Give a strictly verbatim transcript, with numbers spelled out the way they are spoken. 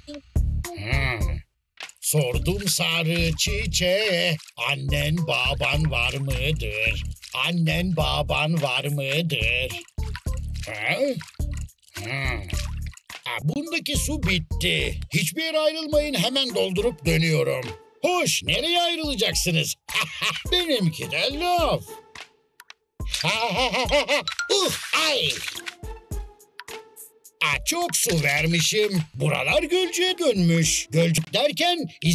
Hmm. Sordum sarı çiçeğe, annen baban var mıdır? Annen baban var mıdır? Ha? Hmm. Ha, bundaki su bitti. Hiçbir yere ayrılmayın, hemen doldurup dönüyorum. Hoş, nereye ayrılacaksınız? Benimki de laf. uh, ay. Aa, çok su vermişim. Buralar gölcüğe dönmüş. Gölcük derken